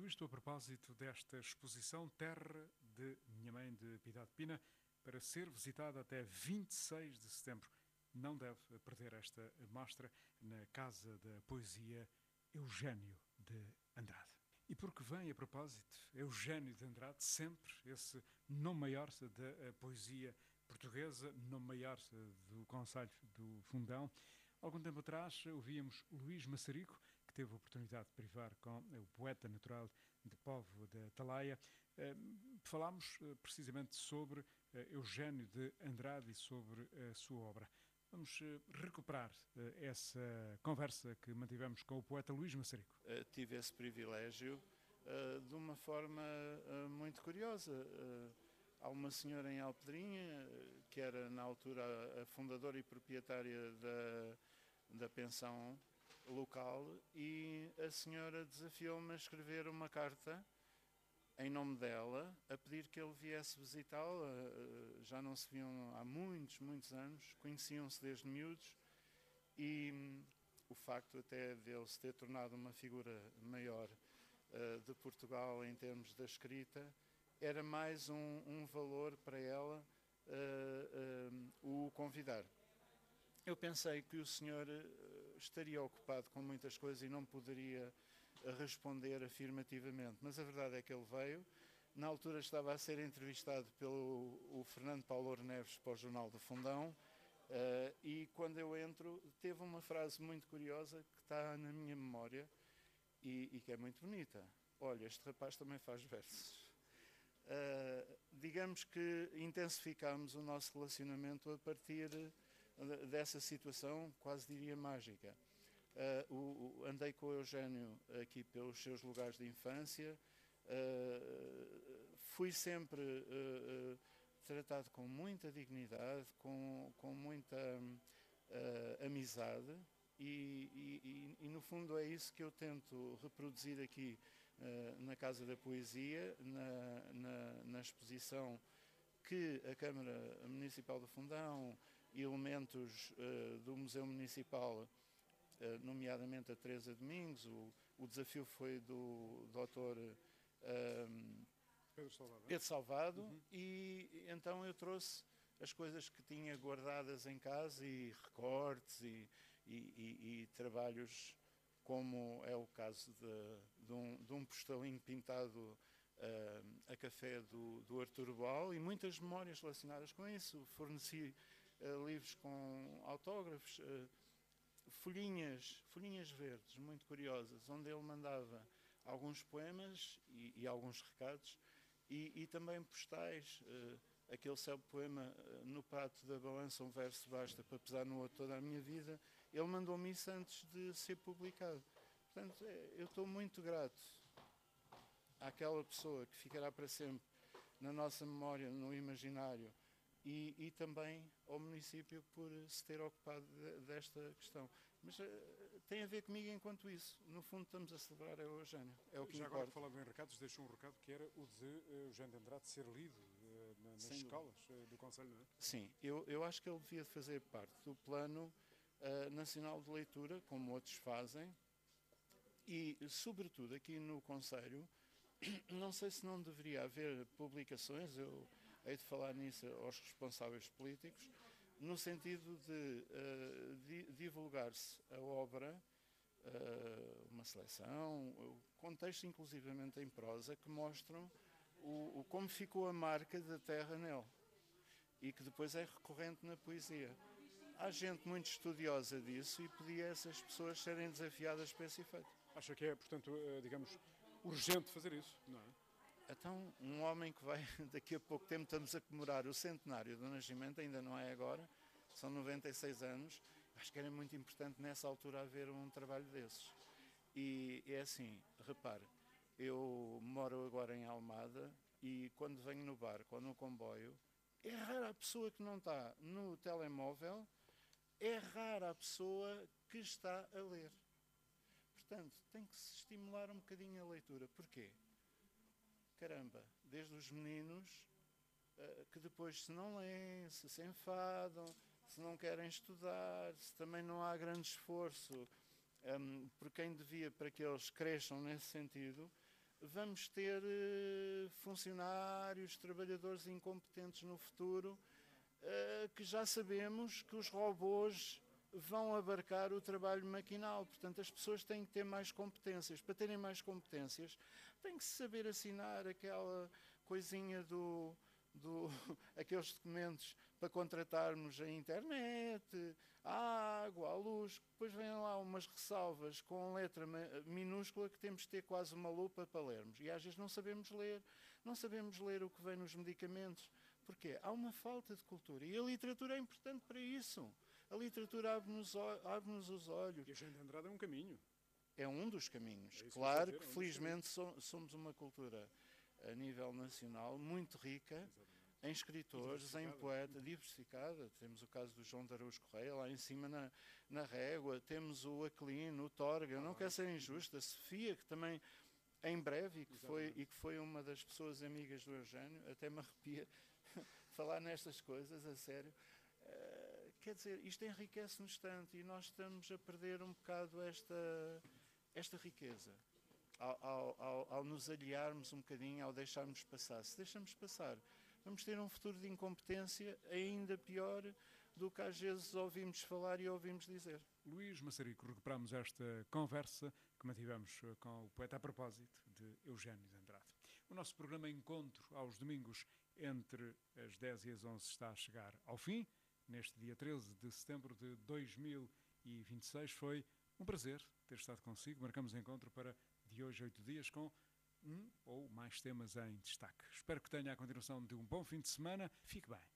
Tudo isto a propósito desta exposição Terra de Minha Mãe de Piedade Pina, para ser visitada até 26 de setembro. Não deve perder esta mostra na Casa da Poesia Eugénio de Andrade. E porque vem a propósito, Eugénio de Andrade, sempre esse nome maior da poesia portuguesa, nome maior do Conselho do Fundão. Algum tempo atrás ouvíamos Luís Massarico, que teve a oportunidade de privar com o poeta natural de Póvoa da Atalaia. Falámos precisamente sobre Eugénio de Andrade e sobre a sua obra. Vamos recuperar essa conversa que mantivemos com o poeta Luís Massarico. Tive esse privilégio de uma forma muito curiosa. Há uma senhora em Alpedrinha, que era na altura a fundadora e proprietária da pensão local, e a senhora desafiou-me a escrever uma carta em nome dela, a pedir que ele viesse visitá-la. Já não se viam há muitos anos, conheciam-se desde miúdos, e o facto até dele se ter tornado uma figura maior de Portugal em termos da escrita, era mais um valor para ela o convidar. Eu pensei que o senhor estaria ocupado com muitas coisas e não poderia responder afirmativamente, mas a verdade é que ele veio. Na altura estava a ser entrevistado pelo Fernando Paulo Neves para o Jornal do Fundão, e quando eu entro teve uma frase muito curiosa que está na minha memória e que é muito bonita. Olha, este rapaz também faz versos. Digamos que intensificámos o nosso relacionamento a partir dessa situação, quase diria mágica. Andei com o Eugénio aqui pelos seus lugares de infância, fui sempre tratado com muita dignidade, com muita amizade, e no fundo é isso que eu tento reproduzir aqui na Casa da Poesia, na exposição que a Câmara Municipal do Fundão e elementos do Museu Municipal, nomeadamente a Teresa Domingos. O desafio foi do Dr. Pedro Salvado, uhum. E então eu trouxe as coisas que tinha guardadas em casa, e recortes e trabalhos, como é o caso de um postalinho pintado a café do Artur Boal, e muitas memórias relacionadas com isso. Forneci livros com autógrafos, folhinhas verdes muito curiosas, onde ele mandava alguns poemas e alguns recados, e também postais. Aquele célebre poema No prato da balança um verso basta para pesar no outro toda a minha vida, ele mandou-me isso antes de ser publicado. Portanto, eu estou muito grato àquela pessoa que ficará para sempre na nossa memória, no imaginário, e também ao município por se ter ocupado desta questão. Mas tem a ver comigo enquanto isso. No fundo, estamos a celebrar a Eugénio. É o que já importa. Agora que falava em recados, deixou um recado que era o de Eugénio de Andrade ser lido nas escolas do Conselho, não é? Sim, eu acho que ele devia fazer parte do Plano Nacional de Leitura, como outros fazem, e, sobretudo, aqui no Conselho, não sei se não deveria haver publicações, eu hei de falar nisso aos responsáveis políticos, no sentido de divulgar-se a obra, uma seleção, contextos inclusivamente em prosa, que mostram como ficou a marca da terra nele, e que depois é recorrente na poesia. Há gente muito estudiosa disso e pedia a essas pessoas serem desafiadas para esse efeito. Acha que é, portanto, digamos, urgente fazer isso, não é? Então, um homem que vai, daqui a pouco tempo estamos a comemorar o centenário do nascimento, ainda não é agora, são 96 anos, acho que era muito importante nessa altura haver um trabalho desses. E é assim, repare, eu moro agora em Almada, e quando venho no barco ou no comboio, é rara a pessoa que não está no telemóvel, é rara a pessoa que está a ler. Portanto, tem que se estimular um bocadinho a leitura. Porquê? Caramba, desde os meninos que depois, se não leem, se enfadam, se não querem estudar, se também não há grande esforço por quem devia para que eles cresçam nesse sentido, vamos ter funcionários, trabalhadores incompetentes no futuro, que já sabemos que os robôs vão abarcar o trabalho maquinal. Portanto, as pessoas têm que ter mais competências. Para terem mais competências, têm que saber assinar aquela coisinha aqueles documentos para contratarmos a internet, a água, a luz. Depois vêm lá umas ressalvas com letra minúscula que temos de ter quase uma lupa para lermos. E às vezes não sabemos ler. Não sabemos ler o que vem nos medicamentos. Porquê? Há uma falta de cultura. E a literatura é importante para isso. A literatura abre-nos os olhos. E a gente Andrade é um caminho. É um dos caminhos. É claro que, felizmente, somos uma cultura a nível nacional muito rica. Exatamente. Em escritores, em poetas, diversificada. Temos o caso do João de Araújo Correia, lá em cima na Régua. Temos o Aquilino, o Torga. Não quero ser injusto. A Sofia, que também, em breve, e que foi uma das pessoas amigas do Eugénio, até me arrepia falar nestas coisas, a sério. Quer dizer, isto enriquece-nos tanto e nós estamos a perder um bocado esta riqueza. Ao nos aliarmos um bocadinho, ao deixarmos passar. Se deixamos passar, vamos ter um futuro de incompetência ainda pior do que às vezes ouvimos falar e ouvimos dizer. Luís Massarico, recuperamos esta conversa que mantivemos com o poeta a propósito de Eugénio de Andrade. O nosso programa Encontro aos domingos entre as 10 e as 11 está a chegar ao fim. Neste dia 13 de setembro de 2026 foi um prazer ter estado consigo. Marcamos encontro para de hoje a 8 dias com um ou mais temas em destaque. Espero que tenha a continuação de um bom fim de semana. Fique bem.